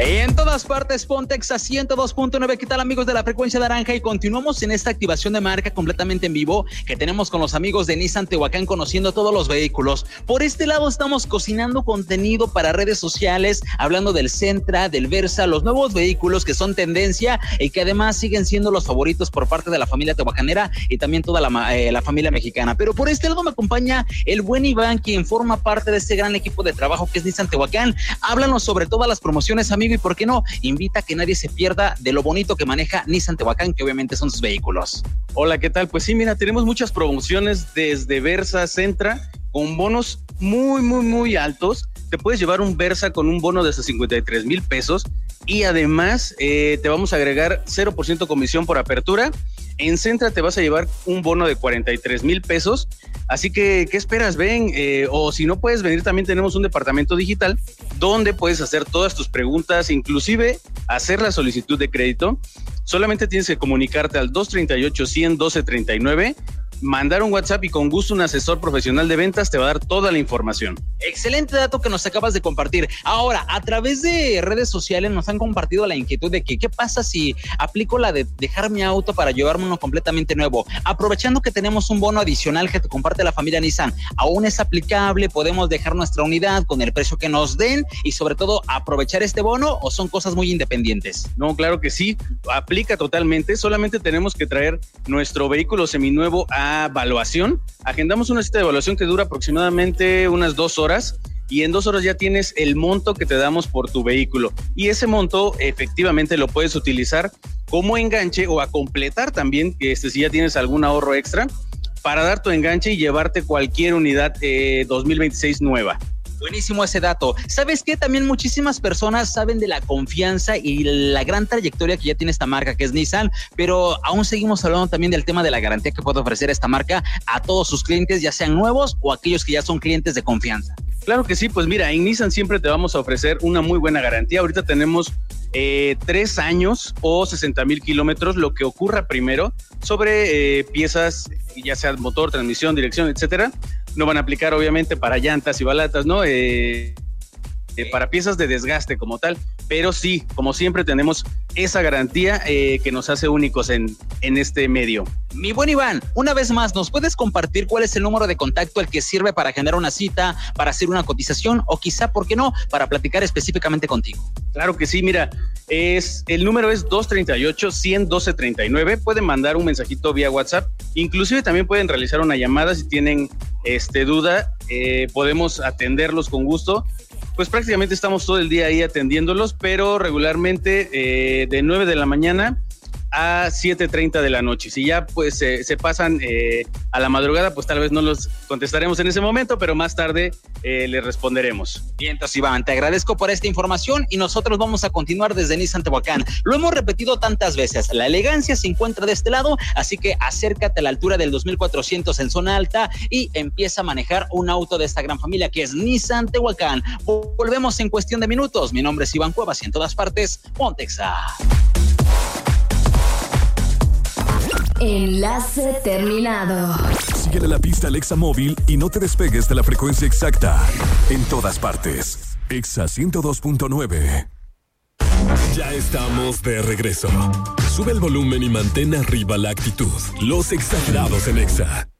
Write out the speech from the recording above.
En todas partes, Pontex a 102.9. ¿Qué tal, amigos de la frecuencia naranja? Y continuamos en esta activación de marca completamente en vivo que tenemos con los amigos de Nissan Tehuacán, conociendo todos los vehículos. Por este lado estamos cocinando contenido para redes sociales, hablando del Sentra, del Versa, los nuevos vehículos que son tendencia y que además siguen siendo los favoritos por parte de la familia tehuacanera y también toda la familia mexicana. Pero por este lado me acompaña el buen Iván, quien forma parte de este gran equipo de trabajo que es Nissan Tehuacán. Háblanos sobre todas las promociones, amigo, y por qué no, invita a que nadie se pierda de lo bonito que maneja Nissan Tehuacán, que obviamente son sus vehículos. Hola, ¿qué tal? Pues sí, mira, tenemos muchas promociones desde Versa, Sentra, con bonos muy altos. Te puedes llevar un Versa con un bono de hasta 53,000 pesos y además te vamos a agregar 0% comisión por apertura. En Sentra te vas a llevar un bono de 43,000 pesos. Así que, ¿qué esperas? Ven, o si no puedes venir, también tenemos un departamento digital donde puedes hacer todas tus preguntas, inclusive hacer la solicitud de crédito. Solamente tienes que comunicarte al 238-100-1239, mandar un WhatsApp y con gusto un asesor profesional de ventas te va a dar toda la información. Excelente dato que nos acabas de compartir. Ahora, a través de redes sociales nos han compartido la inquietud de que qué pasa si aplico la de dejar mi auto para llevarme uno completamente nuevo. Aprovechando que tenemos un bono adicional que te comparte la familia Nissan, aún es aplicable, podemos dejar nuestra unidad con el precio que nos den y sobre todo aprovechar este bono, o son cosas muy independientes. No, claro que sí, aplica totalmente. Solamente tenemos que traer nuestro vehículo seminuevo a evaluación. Agendamos una cita de evaluación que dura aproximadamente unas 2 horas y en 2 horas ya tienes el monto que te damos por tu vehículo y ese monto efectivamente lo puedes utilizar como enganche o a completar también, si ya tienes algún ahorro extra, para dar tu enganche y llevarte cualquier unidad 2026 nueva. Buenísimo ese dato. ¿Sabes qué? También muchísimas personas saben de la confianza y la gran trayectoria que ya tiene esta marca, que es Nissan, pero aún seguimos hablando también del tema de la garantía que puede ofrecer esta marca a todos sus clientes, ya sean nuevos o aquellos que ya son clientes de confianza. Claro que sí, pues mira, en Nissan siempre te vamos a ofrecer una muy buena garantía. Ahorita tenemos 3 años o 60,000 kilómetros, lo que ocurra primero, sobre piezas, ya sea motor, transmisión, dirección, etcétera. No van a aplicar obviamente para llantas y balatas, ¿no? Para piezas de desgaste como tal, pero sí, como siempre tenemos esa garantía que nos hace únicos en este medio. Mi buen Iván, una vez más, ¿nos puedes compartir cuál es el número de contacto al que sirve para generar una cita, para hacer una cotización o quizá, ¿por qué no?, para platicar específicamente contigo? Claro que sí, mira, el número es 238-100-1239, pueden mandar un mensajito vía WhatsApp, inclusive también pueden realizar una llamada si tienen duda, podemos atenderlos con gusto. Pues prácticamente estamos todo el día ahí atendiéndolos, pero regularmente de 9 de la mañana a 7:30 de la noche. Si ya pues se pasan a la madrugada, pues tal vez no los contestaremos en ese momento, pero más tarde les responderemos. Bien, entonces Iván, te agradezco por esta información y nosotros vamos a continuar desde Nissan Tehuacán. Lo hemos repetido tantas veces, la elegancia se encuentra de este lado, así que acércate a la altura del 2400 en zona alta y empieza a manejar un auto de esta gran familia que es Nissan Tehuacán. Volvemos en cuestión de minutos. Mi nombre es Iván Cuevas y en todas partes, Pontexa. Enlace terminado. Síguele la pista al Exa Móvil y no te despegues de la frecuencia exacta. En todas partes. Exa 102.9. Ya estamos de regreso. Sube el volumen y mantén arriba la actitud. Los exagerados en Exa.